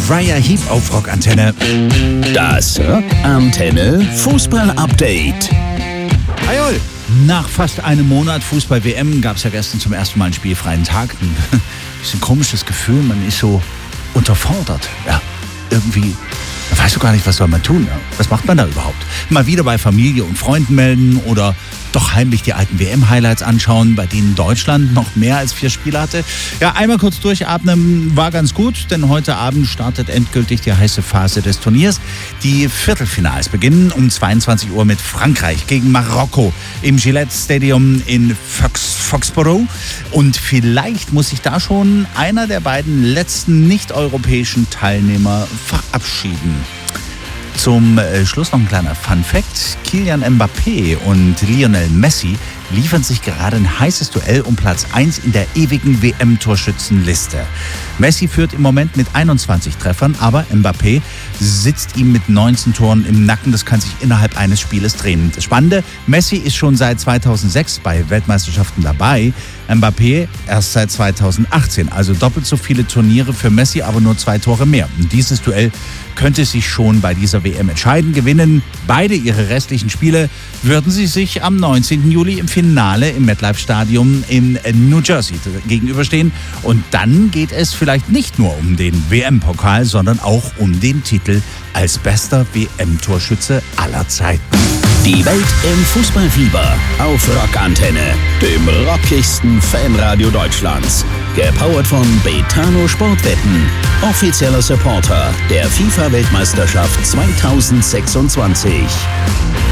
Uriah Heep auf Rockantenne. Das Rockantenne Fußball-Update. Ayol. Nach fast einem Monat Fußball-WM gab es ja gestern zum ersten Mal einen spielfreien Tag. Ein bisschen komisches Gefühl, man ist so unterfordert. Ja, irgendwie, da weißt du gar nicht, was soll man tun. Ja? Was macht man da überhaupt? Mal wieder bei Familie und Freunden melden oder doch heimlich die alten WM-Highlights anschauen, bei denen Deutschland noch mehr als 4 Spiele hatte. Ja, einmal kurz durchatmen war ganz gut, denn heute Abend startet endgültig die heiße Phase des Turniers. Die Viertelfinals beginnen um 22 Uhr mit Frankreich gegen Marokko im Gillette Stadium in Foxborough. Und vielleicht muss sich da schon einer der beiden letzten nicht-europäischen Teilnehmer verabschieden. Zum Schluss noch ein kleiner Fun-Fact. Kylian Mbappé und Lionel Messi liefern sich gerade ein heißes Duell um Platz 1 in der ewigen WM-Torschützenliste. Messi führt im Moment mit 21 Treffern, aber Mbappé sitzt ihm mit 19 Toren im Nacken. Das kann sich innerhalb eines Spieles drehen. Das Spannende, Messi ist schon seit 2006 bei Weltmeisterschaften dabei, Mbappé erst seit 2018. Also doppelt so viele Turniere für Messi, aber nur 2 Tore mehr. Und dieses Duell könnte sich schon bei dieser WM entscheiden. Gewinnen beide ihre restlichen Spiele, würden sie sich am 19. Juli im Finale im MetLife Stadium in New Jersey gegenüberstehen. Und dann geht es vielleicht nicht nur um den WM-Pokal, sondern auch um den Titel als bester WM-Torschütze aller Zeiten. Die Welt im Fußballfieber auf Rockantenne, dem rockigsten Fanradio Deutschlands. Gepowert von Betano Sportwetten, offizieller Supporter der FIFA-Weltmeisterschaft 2026.